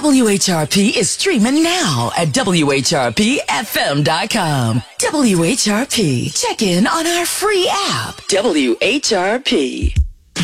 WHRP is streaming now at WHRPFM.com. WHRP. Check in on our free app. WHRP.